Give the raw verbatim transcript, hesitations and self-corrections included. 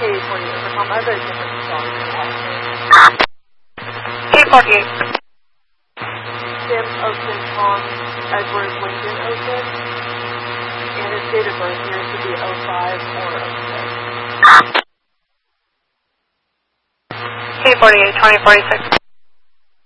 forty-eight for Tom. I have a different song. K forty-eight. Tim Oakton, Tom Edward Lincoln Oakton. And his date of birth here should be oh five or oh six. K forty-eight, twenty forty-six.